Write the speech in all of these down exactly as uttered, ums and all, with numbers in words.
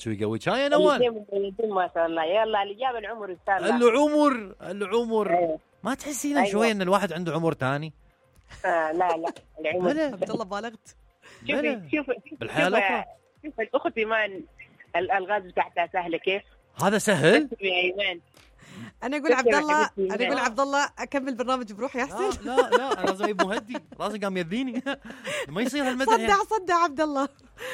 شو يقويك يا نوال؟ ما شاء الله. يلا اللي جاب العمر ان شاء الله. العمر العمر أيوة. ما تحسين أيوة. شويه ان الواحد عنده عمر ثاني؟ آه لا لا العمر. عبد الله بالغت. شوفي شوفي بالحياه الاخرى. شوف الاخت ايمان الالغاز بتاعتها سهله كيف؟ هذا سهل يا ايمان. انا اقول عبد الله انا اقول عبد الله اكمل برنامج بروحي احسن. لا لا لا انا زي مهدي راسي قام يذيني. ما يصير هالمدح. صدع صدع عبد الله.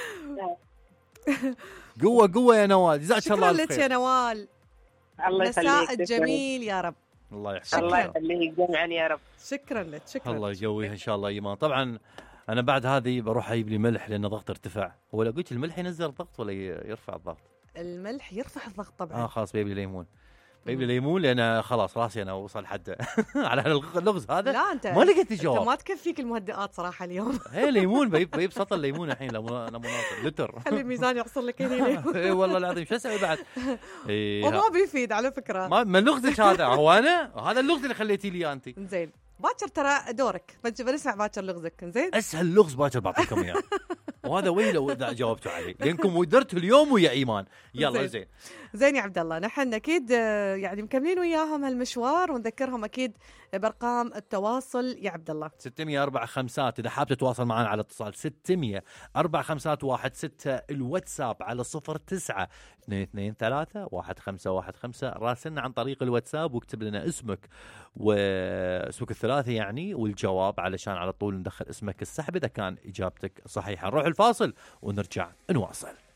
قوه قوه يا نوال جزاك الله شكرا لك يا نوال. الله يخليك. مساء الجميل يا رب. الله يحفظك. الله يخليك جميعا يا رب. شكرا لك شكرا. الله يقويها ان شاء الله ايمان. طبعا انا بعد هذه بروح اجيب لي ملح لان ضغط ارتفع. هو لو قلت الملح ينزل الضغط ولا يرفع الضغط؟ الملح يرفع الضغط طبعا. اه خلاص بيبي لي ليمون. بيبي لي ليمون لان خلاص راسي انا وصل حد على اللغز هذا. لا انت ما لقيت جواب. انت ما تكفيك المهدئات صراحه اليوم. هي ليمون بيب بيب سطل ليمون الحين انا مناطر لتر. خلي الميزان يعصر لك هنا. اي والله العظيم شو اسوي بعد؟ إيه وما بيفيد على فكره. ما من لغزك هذا هو انا هذا اللغز اللي خليتي لي انت. زين باكر ترى دورك بنسمع باكر لغزك. زين اسهل لغز باكر بعطيكم اياه. وهذا وين لو اذا جاوبتوا عليه لانكم ودرتوا اليوم ويا ايمان. يلا زين زين يا عبد الله. نحن اكيد يعني مكملين وياهم هالمشوار ونذكرهم اكيد بارقام التواصل يا عبد الله. ستمية أربعة خمسات اذا حاب تتواصل معنا على اتصال ستمية أربعة خمسات واحد ستة. الواتساب على صفر تسعة اثنين اثنين ثلاثة واحد خمسة واحد خمسة. راسلنا عن طريق الواتساب واكتب لنا اسمك واسمك الثلاثي يعني والجواب علشان على طول ندخل اسمك السحب اذا كان اجابتك صحيحه. نروح الفاصل ونرجع نواصل.